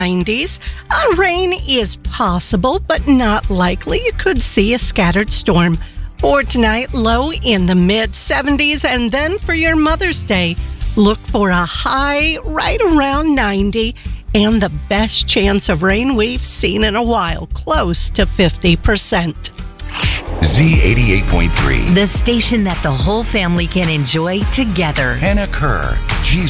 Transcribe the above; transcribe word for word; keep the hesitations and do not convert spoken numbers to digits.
nineties. Uh, rain is possible, but not likely. You could see a scattered storm. For tonight, low in the mid seventies. And then for your Mother's Day, look for a high right around ninety. And the best chance of rain we've seen in a while, close to fifty percent. Z eighty-eight point three. The station that the whole family can enjoy together. Hannah Kerr, G